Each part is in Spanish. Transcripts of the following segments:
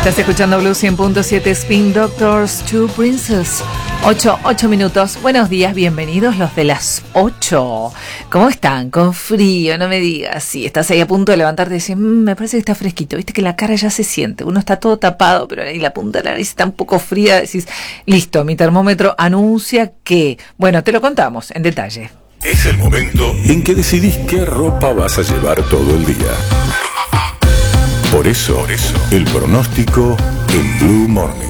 Estás escuchando Blue 100.7 Spin Doctors, Two Princess. 8 minutos. Buenos días, bienvenidos los de las 8. ¿Cómo están? Con frío, no me digas. Sí, estás ahí a punto de levantarte y decís, me parece que está fresquito. Viste que la cara ya se siente. Uno está todo tapado, pero ahí la punta de la nariz está un poco fría. Decís, listo, mi termómetro anuncia que... Bueno, te lo contamos en detalle. Es el momento en que decidís qué ropa vas a llevar todo el día. Por eso, el pronóstico en Blue Morning.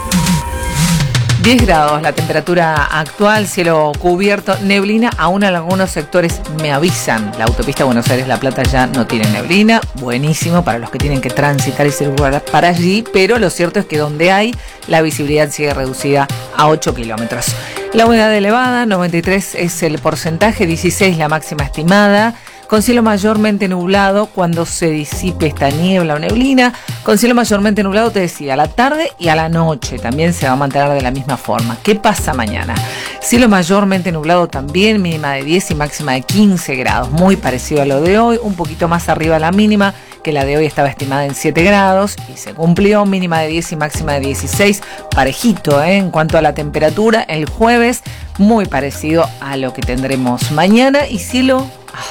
10 grados la temperatura actual, cielo cubierto, neblina, aún en algunos sectores me avisan. La autopista Buenos Aires-La Plata ya no tiene neblina, buenísimo para los que tienen que transitar y circular para allí, pero lo cierto es que donde hay, la visibilidad sigue reducida a 8 kilómetros. La humedad elevada, 93 es el porcentaje, 16 la máxima estimada. Con cielo mayormente nublado cuando se disipe esta niebla o neblina. Con cielo mayormente nublado, te decía, a la tarde y a la noche también se va a mantener de la misma forma. ¿Qué pasa mañana? Cielo mayormente nublado también, mínima de 10 y máxima de 15 grados. Muy parecido a lo de hoy, un poquito más arriba la mínima, que la de hoy estaba estimada en 7 grados y se cumplió, mínima de 10 y máxima de 16, parejito, en cuanto a la temperatura. El jueves, muy parecido a lo que tendremos mañana y cielo...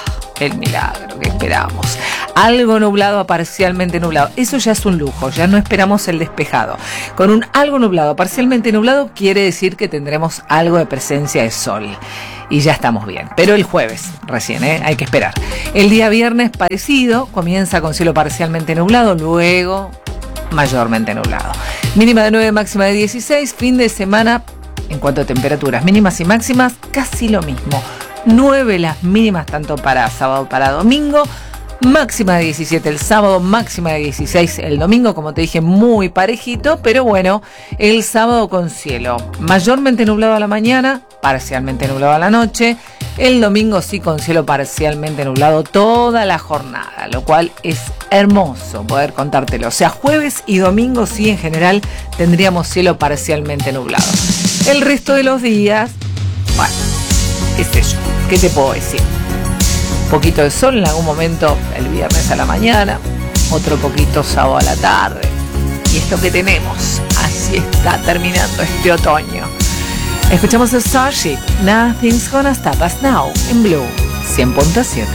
el milagro que esperamos. Algo nublado a parcialmente nublado. Eso ya es un lujo, ya no esperamos el despejado. Con un algo nublado, parcialmente nublado, quiere decir que tendremos algo de presencia de sol. Y ya estamos bien. Pero el jueves, recién, hay que esperar. El día viernes parecido, comienza con cielo parcialmente nublado, luego mayormente nublado. Mínima de 9, máxima de 16. Fin de semana, en cuanto a temperaturas mínimas y máximas, casi lo mismo. 9 las mínimas tanto para sábado para domingo, máxima de 17 el sábado, máxima de 16 el domingo, como te dije, muy parejito, pero bueno, el sábado con cielo mayormente nublado a la mañana, parcialmente nublado a la noche, el domingo sí con cielo parcialmente nublado toda la jornada, lo cual es hermoso poder contártelo. O sea, jueves y domingo sí en general tendríamos cielo parcialmente nublado. El resto de los días, bueno, qué sé yo, ¿qué te puedo decir? Un poquito de sol en algún momento el viernes a la mañana, otro poquito sábado a la tarde. Y es lo que tenemos. Así está terminando este otoño. Escuchamos a Starship, Nothing's Gonna Stop Us Now, en Blue 100.7.